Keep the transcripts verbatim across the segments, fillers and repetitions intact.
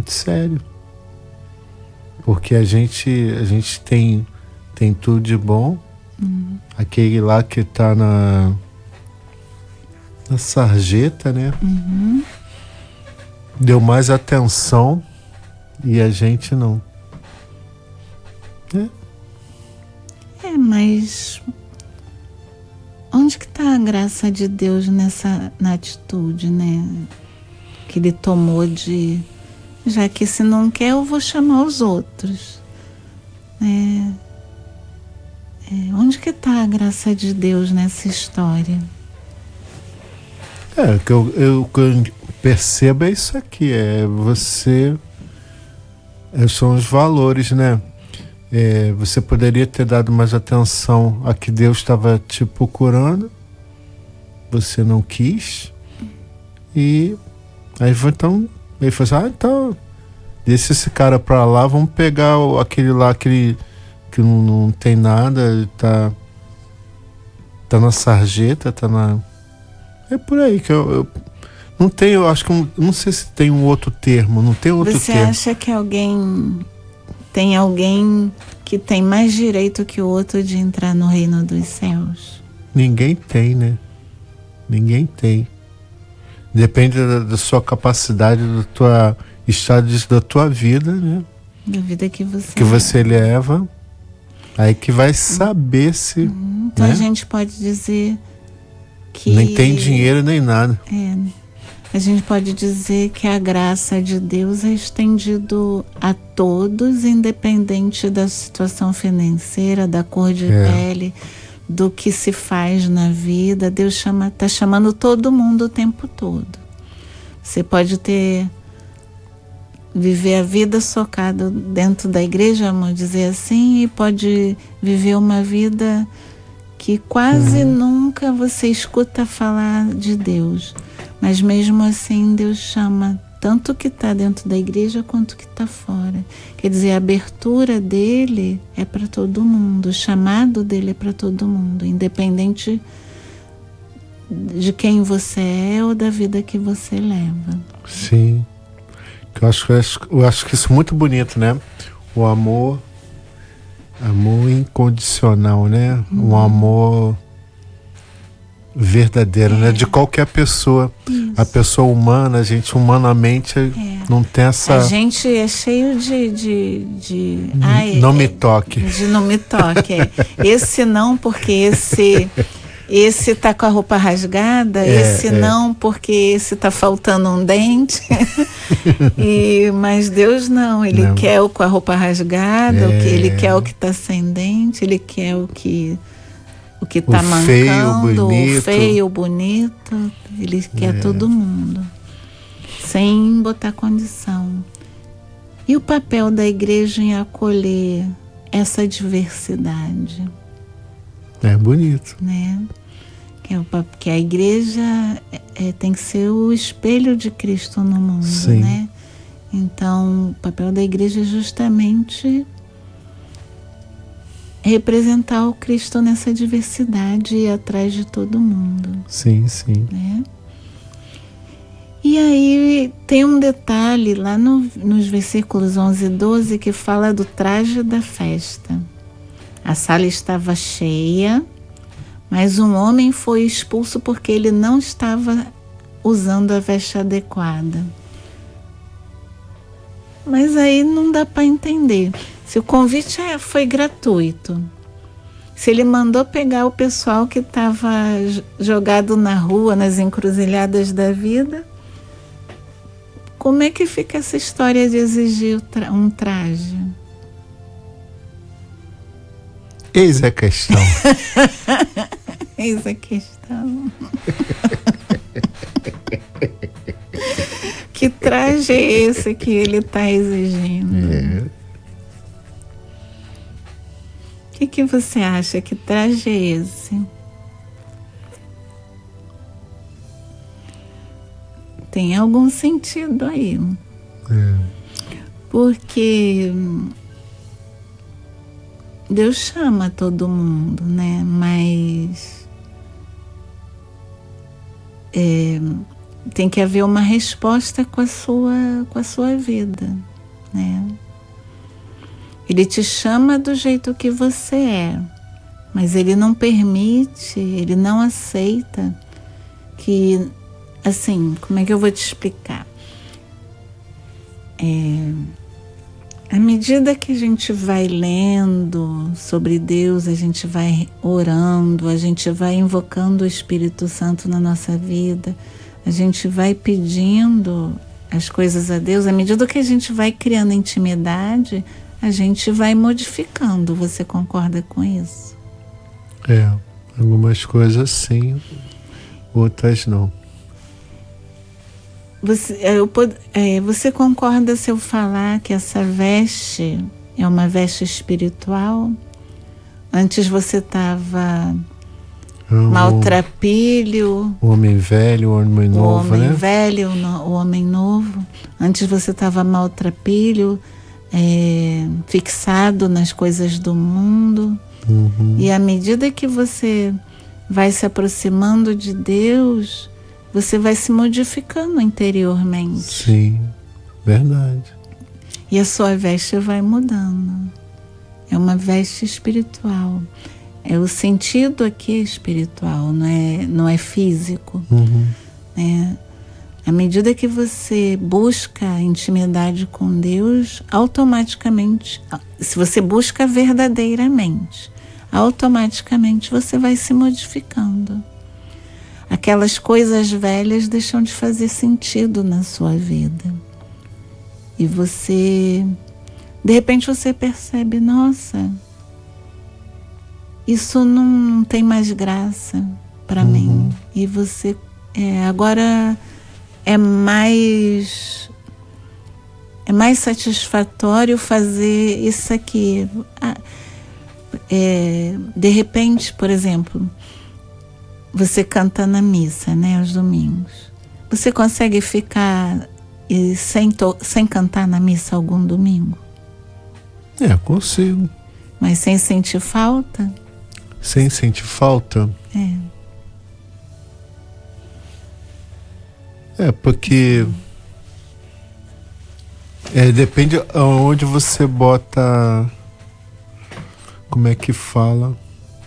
muito sério. Porque a gente, a gente tem, tem tudo de bom. Uhum. Aquele lá que tá na, na sarjeta, né? Uhum. Deu mais atenção e a gente não. É. É, mas onde que está a graça de Deus nessa, na atitude, né? Que ele tomou de, já que se não quer, eu vou chamar os outros. É, é, onde que está a graça de Deus nessa história? É, o que eu, eu, que eu percebo é isso aqui, é você, é, são os valores, né? É, você poderia ter dado mais atenção a que Deus estava te procurando, você não quis, e aí então ele falou assim, ah, então deixa esse cara pra lá, vamos pegar o, aquele lá, aquele que não, não tem nada, tá, tá na sarjeta, tá na... É por aí que eu, eu não tenho, eu acho que um, não sei se tem um outro termo, não tem outro Você termo. acha que alguém tem alguém que tem mais direito que o outro de entrar no reino dos céus? Ninguém tem, né? Ninguém tem. Depende da, da sua capacidade, do tua estado de, da tua vida, né? Da vida que você Que você leva, aí que vai saber se... Uhum. Então, né? a gente pode dizer que... Nem tem dinheiro nem nada. É, a gente pode dizer que a graça de Deus é estendido a todos, independente da situação financeira, da cor de É. pele, do que se faz na vida. Deus chama, tá chamando todo mundo o tempo todo. Você pode ter viver a vida socada dentro da igreja, vamos dizer assim, e pode viver uma vida que quase Uhum. nunca você escuta falar de Deus. Mas mesmo assim Deus chama tanto que está dentro da igreja quanto que está fora. Quer dizer, a abertura dele é para todo mundo, o chamado dele é para todo mundo, independente de quem você é ou da vida que você leva. Sim. Eu acho, eu acho, eu acho que isso é muito bonito, né? O amor, amor incondicional, né? Uhum. Um amor verdadeiro, É. né? De qualquer pessoa. Isso. A pessoa humana, a gente humanamente É. não tem essa... A gente é cheio de... de, de ai, não é, me toque. De não me toque. É. Esse não, porque esse... Esse tá com a roupa rasgada, É, esse é. não, porque esse tá faltando um dente. E, mas Deus não, Ele Não. quer o com a roupa rasgada, É. o que, Ele quer o que tá sem dente, Ele quer o que o que tá O mancando, feio, bonito. o feio, o bonito. Ele quer É. todo mundo, sem botar condição. E o papel da igreja em acolher essa diversidade? É bonito. Né? Que, é o, que a igreja é, tem que ser o espelho de Cristo no mundo, Sim. né? Então, o papel da igreja é justamente representar o Cristo nessa diversidade e ir atrás de todo mundo. Sim, sim. Né? E aí tem um detalhe lá no, nos versículos onze e doze que fala do traje da festa. A sala estava cheia, mas um homem foi expulso porque ele não estava usando a veste adequada. Mas aí não dá para entender. Se o convite foi gratuito, se ele mandou pegar o pessoal que estava jogado na rua, nas encruzilhadas da vida, como é que fica essa história de exigir um traje? Eis a questão. Eis a questão. Que traje é esse que ele está exigindo? É. O que, que você acha? Que traje é esse? Tem algum sentido aí. É. Porque Deus chama todo mundo, né? Mas é, tem que haver uma resposta com a sua, com a sua vida, né? Ele te chama do jeito que você é, mas ele não permite, ele não aceita que, assim, como é que eu vou te explicar? É, à medida que a gente vai lendo sobre Deus, a gente vai orando, a gente vai invocando o Espírito Santo na nossa vida, a gente vai pedindo as coisas a Deus, à medida que a gente vai criando intimidade, a gente vai modificando. Você concorda com isso? É, algumas coisas sim, outras não. Você, eu, é, você concorda se eu falar que essa veste é uma veste espiritual? Antes você estava Um, maltrapilho, o homem velho, o homem o novo, homem né? velho, o homem novo. Antes você estava maltrapilho, é, fixado nas coisas do mundo. Uhum. E à medida que você vai se aproximando de Deus, você vai se modificando interiormente. Sim, verdade. E a sua veste vai mudando. É uma veste espiritual. É o sentido aqui é espiritual, não é, não é físico. Uhum. Né? À medida que você busca intimidade com Deus, automaticamente, se você busca verdadeiramente, automaticamente você vai se modificando. Aquelas coisas velhas deixam de fazer sentido na sua vida. E você, de repente você percebe, nossa, isso não, não tem mais graça para Uhum. mim. E você, é, agora é mais, é mais satisfatório fazer isso aqui. Ah, é, de repente, por exemplo, você canta na missa, né, aos domingos. Você consegue ficar e, sem, to, sem cantar na missa algum domingo? É, consigo. Mas sem sentir falta? Sem sentir falta? É. É, porque é, depende aonde você bota, como é que fala,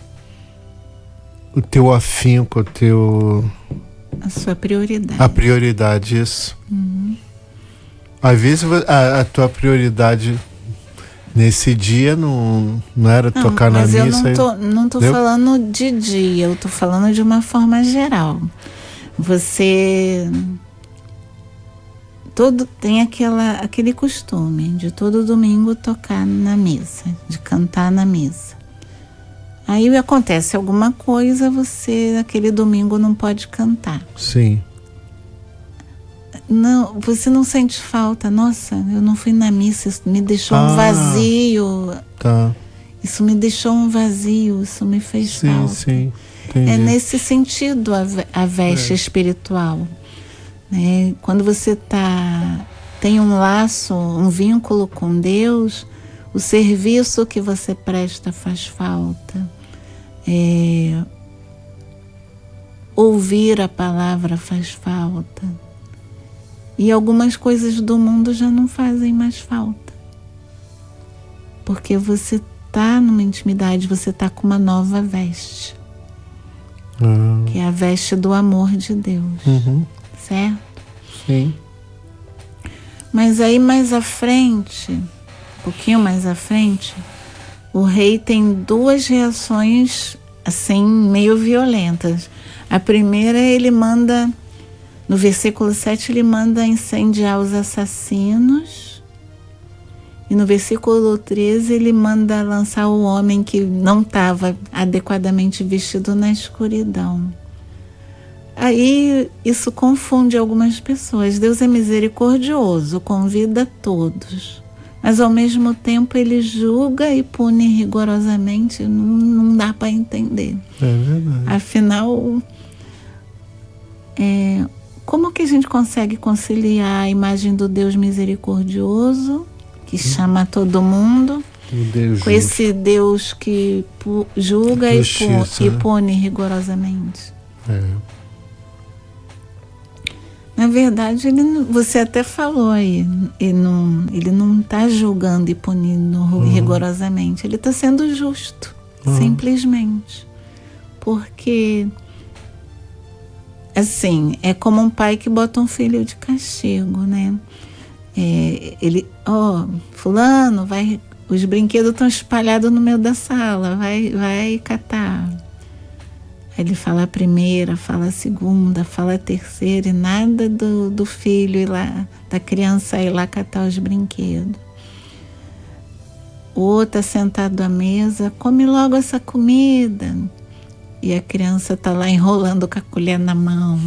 o teu afinco, o teu... A sua prioridade. A prioridade, isso. Uhum. Às vezes a, a tua prioridade nesse dia não, não era Não, tocar na mas missa. Mas eu não tô, não tô falando de dia, eu tô falando de uma forma geral. Você... Todo, tem aquela, aquele costume de todo domingo tocar na missa, de cantar na missa. Aí acontece alguma coisa, você aquele domingo não pode cantar. Sim. Não, você não sente falta. Nossa, eu não fui na missa, isso me deixou ah, um vazio. Tá. Isso me deixou um vazio, isso me fez sim, falta. Sim, entendi. É nesse sentido a, a veste é. espiritual. Né? Quando você tá, tem um laço, um vínculo com Deus, o serviço que você presta faz falta. É, ouvir a palavra faz falta. E algumas coisas do mundo já não fazem mais falta. Porque você está numa intimidade, você está com uma nova veste. Ah. Que é a veste do amor de Deus. Uhum. Certo? Sim. Mas aí mais à frente, um pouquinho mais à frente, o rei tem duas reações assim meio violentas. A primeira, ele manda, no versículo sete, ele manda incendiar os assassinos. E no versículo treze, ele manda lançar o homem que não estava adequadamente vestido na escuridão. Aí isso confunde algumas pessoas. Deus é misericordioso, convida todos. Mas ao mesmo tempo ele julga e pune rigorosamente. Não, não dá para entender. É verdade. Afinal, é, como que a gente consegue conciliar a imagem do Deus misericordioso, que chama todo mundo, Deus com justo. Esse Deus que pu- julga Justiça, e, pu- né? e pune rigorosamente? É. Na verdade, ele, você até falou aí, ele não ele não está julgando e punindo uhum. rigorosamente, ele está sendo justo, uhum. simplesmente. Porque, assim, é como um pai que bota um filho de castigo, né? É, ele, ó, oh, fulano, vai, os brinquedos estão espalhados no meio da sala, vai, vai catar. Ele fala a primeira, fala a segunda, fala a terceira e nada do, do filho ir lá, da criança ir lá catar os brinquedos. O outro sentado à mesa, come logo essa comida. E a criança tá lá enrolando com a colher na mão.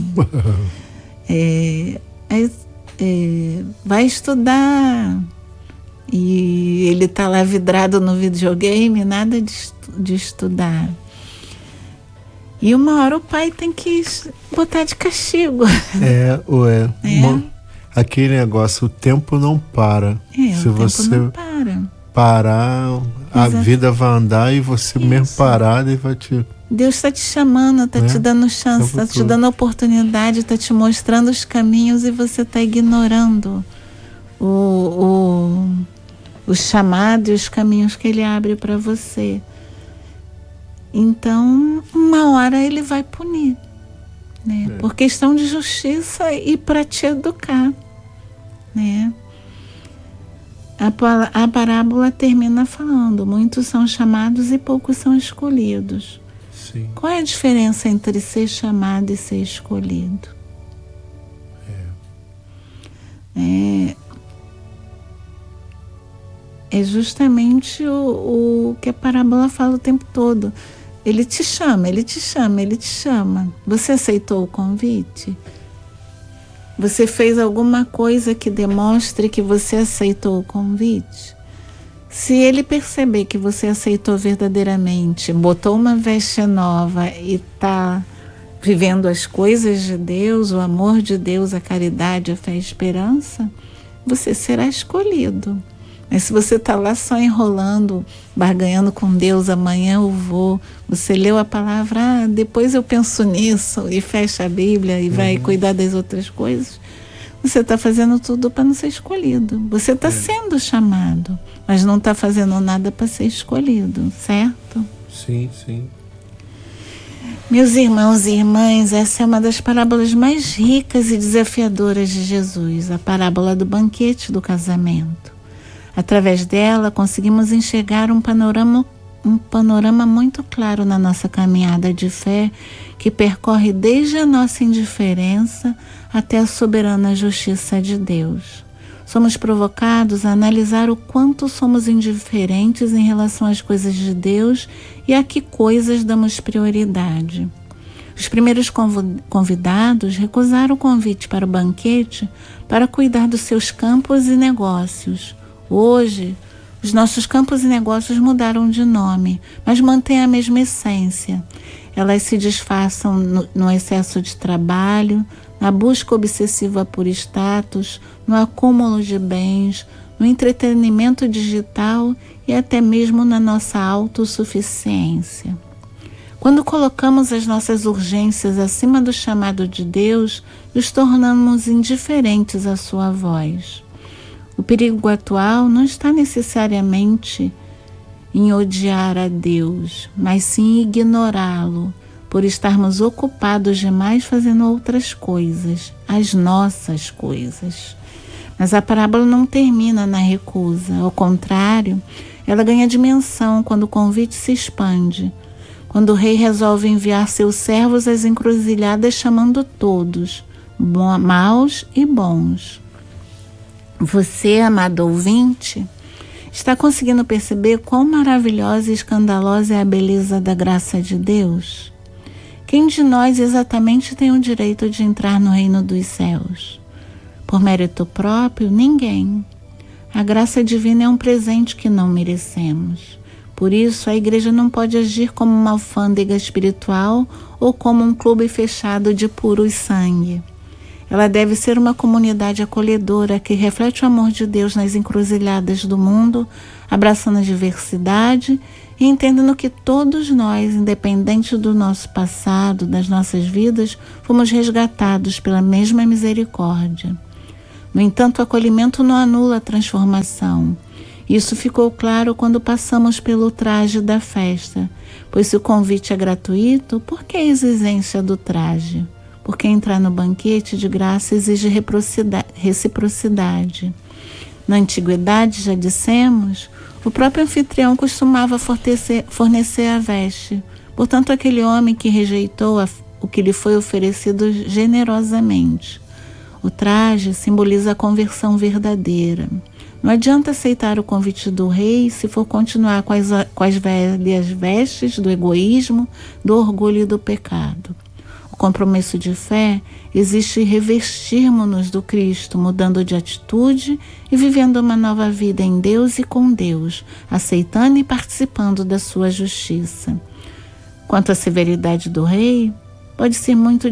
é, é, é, vai estudar. E ele tá lá vidrado no videogame, nada de, de estudar. E uma hora o pai tem que botar de castigo. É, ué. É. Uma, aquele negócio, o tempo não para. É, Se o você tempo não para. parar, a Exato. vida vai andar e você Isso. mesmo parar e vai te... Deus está te chamando, está é? te dando chance, está te dando oportunidade, está te mostrando os caminhos e você está ignorando o, o, o chamado e os caminhos que Ele abre para você. Então, uma hora Ele vai punir, né? É. Por questão de justiça e para te educar, né? A, a parábola termina falando: muitos são chamados e poucos são escolhidos. Sim. Qual é a diferença entre ser chamado e ser escolhido? É, é, é justamente o, o que a parábola fala o tempo todo. Ele te chama, ele te chama, ele te chama. Você aceitou o convite? Você fez alguma coisa que demonstre que você aceitou o convite? Se ele perceber que você aceitou verdadeiramente, botou uma veste nova e está vivendo as coisas de Deus, o amor de Deus, a caridade, a fé e a esperança, você será escolhido. Mas se você está lá só enrolando, barganhando com Deus, amanhã eu vou, você leu a palavra, ah, depois eu penso nisso, e fecha a Bíblia e uhum. vai cuidar das outras coisas, você está fazendo tudo para não ser escolhido. Você está é. sendo chamado, mas não está fazendo nada para ser escolhido, certo? Sim, sim. Meus irmãos e irmãs, essa é uma das parábolas mais ricas e desafiadoras de Jesus, a parábola do banquete do casamento. Através dela, conseguimos enxergar um panorama, um panorama muito claro na nossa caminhada de fé, que percorre desde a nossa indiferença até a soberana justiça de Deus. Somos provocados a analisar o quanto somos indiferentes em relação às coisas de Deus e a que coisas damos prioridade. Os primeiros convidados recusaram o convite para o banquete para cuidar dos seus campos e negócios. Hoje, os nossos campos e negócios mudaram de nome, mas mantêm a mesma essência. Elas se disfarçam no, no excesso de trabalho, na busca obsessiva por status, no acúmulo de bens, no entretenimento digital e até mesmo na nossa autossuficiência. Quando colocamos as nossas urgências acima do chamado de Deus, nos tornamos indiferentes à sua voz. O perigo atual não está necessariamente em odiar a Deus, mas sim em ignorá-lo, por estarmos ocupados demais fazendo outras coisas, as nossas coisas. Mas a parábola não termina na recusa, ao contrário, ela ganha dimensão quando o convite se expande, quando o rei resolve enviar seus servos às encruzilhadas chamando todos, maus e bons. Você, amado ouvinte, está conseguindo perceber quão maravilhosa e escandalosa é a beleza da graça de Deus? Quem de nós exatamente tem o direito de entrar no reino dos céus? Por mérito próprio, ninguém. A graça divina é um presente que não merecemos. Por isso, a igreja não pode agir como uma alfândega espiritual ou como um clube fechado de puro sangue. Ela deve ser uma comunidade acolhedora que reflete o amor de Deus nas encruzilhadas do mundo, abraçando a diversidade e entendendo que todos nós, independente do nosso passado, das nossas vidas, fomos resgatados pela mesma misericórdia. No entanto, o acolhimento não anula a transformação. Isso ficou claro quando passamos pelo traje da festa, pois se o convite é gratuito, por que a exigência do traje? Porque entrar no banquete de graça exige reciprocidade. Na antiguidade, já dissemos, o próprio anfitrião costumava fornecer, fornecer a veste. Portanto, aquele homem que rejeitou a, o que lhe foi oferecido generosamente. O traje simboliza a conversão verdadeira. Não adianta aceitar o convite do rei se for continuar com as, com as velhas vestes do egoísmo, do orgulho e do pecado. O compromisso de fé existe revestirmos-nos do Cristo, mudando de atitude e vivendo uma nova vida em Deus e com Deus, aceitando e participando da sua justiça. Quanto à severidade do rei, pode ser muito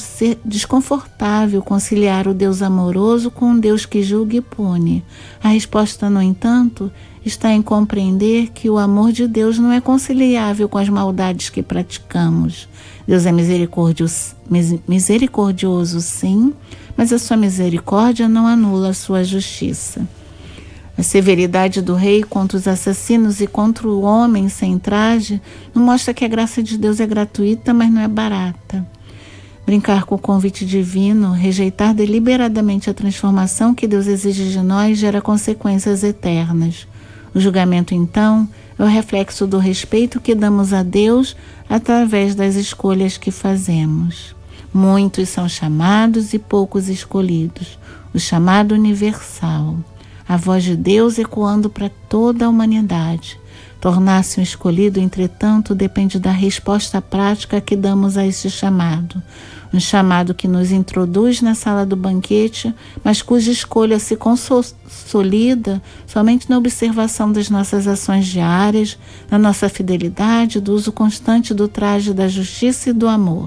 desconfortável conciliar o Deus amoroso com um Deus que julga e pune. A resposta, no entanto, está em compreender que o amor de Deus não é conciliável com as maldades que praticamos. Deus é misericordioso, misericordioso, sim, mas a sua misericórdia não anula a sua justiça. A severidade do rei contra os assassinos e contra o homem sem traje não mostra que a graça de Deus é gratuita, mas não é barata. Brincar com o convite divino, rejeitar deliberadamente a transformação que Deus exige de nós, gera consequências eternas. O julgamento, então, é o reflexo do respeito que damos a Deus através das escolhas que fazemos. Muitos são chamados e poucos escolhidos. O chamado universal. A voz de Deus ecoando para toda a humanidade. Tornar-se um escolhido, entretanto, depende da resposta prática que damos a esse chamado. Um chamado que nos introduz na sala do banquete, mas cuja escolha se consolida somente na observação das nossas ações diárias, na nossa fidelidade, do uso constante do traje da justiça e do amor.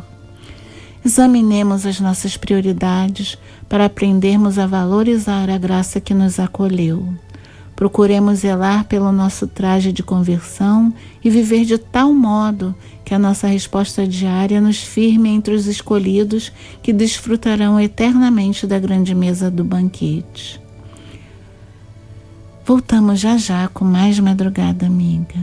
Examinemos as nossas prioridades para aprendermos a valorizar a graça que nos acolheu. Procuremos zelar pelo nosso traje de conversão e viver de tal modo que a nossa resposta diária nos firme entre os escolhidos que desfrutarão eternamente da grande mesa do banquete. Voltamos já já com mais Madrugada Amiga.